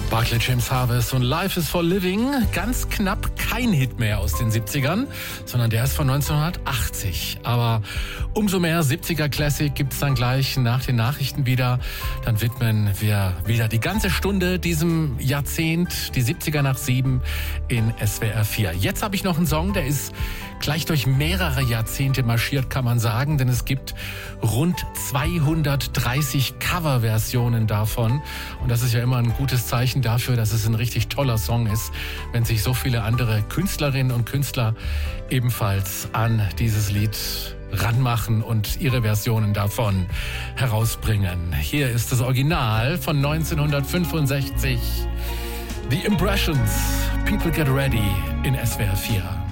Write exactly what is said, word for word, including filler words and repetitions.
Barclay James Harvest und Life is for Living. Ganz knapp kein Hit mehr aus den siebzigern, sondern der ist von neunzehnhundertachtzig. Aber umso mehr siebziger Classic gibt's dann gleich nach den Nachrichten wieder. Dann widmen wir wieder die ganze Stunde diesem Jahrzehnt, die siebziger nach sieben in S W R vier. Jetzt habe ich noch einen Song, der ist gleich durch mehrere Jahrzehnte marschiert, kann man sagen, denn es gibt rund zweihundertdreißig Coverversionen davon. Und das ist ja immer ein gutes Zeichen dafür, dass es ein richtig toller Song ist, wenn sich so viele andere Künstlerinnen und Künstler ebenfalls an dieses Lied ranmachen und ihre Versionen davon herausbringen. Hier ist das Original von neunzehnhundertfünfundsechzig. The Impressions, People Get Ready in S W R vier.